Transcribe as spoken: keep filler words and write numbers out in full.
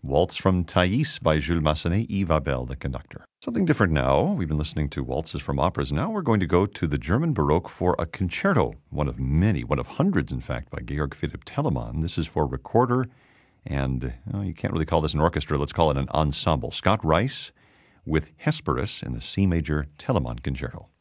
Waltz from Thais by Jules Massenet, Yves Abel, the conductor. Something different now. We've been listening to waltzes from operas. Now we're going to go to the German Baroque for a concerto, one of many, one of hundreds, in fact, by Georg Philipp Telemann. This is for recorder, and well, you can't really call this an orchestra. Let's call it an ensemble. Scott Rice with Hesperus in the C major Telemann Concerto.